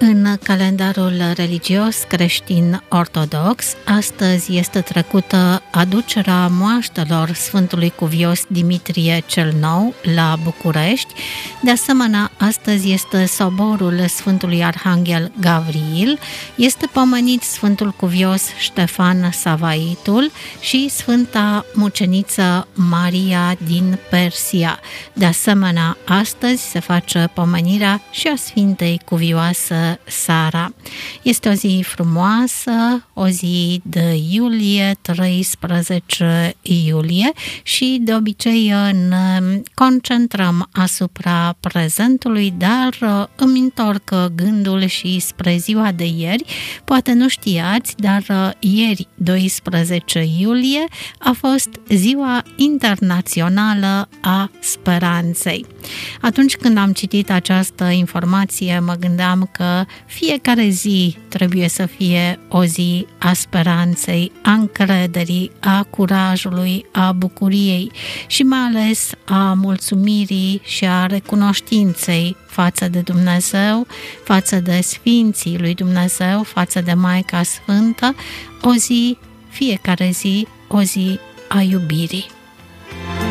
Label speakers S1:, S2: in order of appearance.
S1: În calendarul religios creștin ortodox, astăzi este trecută aducerea moaștelor Sfântului Cuvios Dimitrie cel Nou la București. De asemenea, astăzi este soborul Sfântului Arhanghel Gavril, este pomenit Sfântul Cuvios Ștefan Savaitul și Sfânta Muceniță Maria din Persia. De asemenea, astăzi se face pomenirea și a Sfintei Cuvioasă Sara. Este o zi frumoasă, o zi de iulie, 13 iulie, și de obicei ne concentrăm asupra prezentului, dar îmi întorc gândul și spre ziua de ieri. Poate nu știați, dar ieri, 12 iulie, a fost Ziua Internațională a Speranței. Atunci când am citit această informație, mă gândeam că fiecare zi trebuie să fie o zi a speranței, a încrederii, a curajului, a bucuriei și mai ales a mulțumirii și a recunoștinței față de Dumnezeu, față de Sfinții lui Dumnezeu, față de Maica Sfântă, fiecare zi, o zi a iubirii.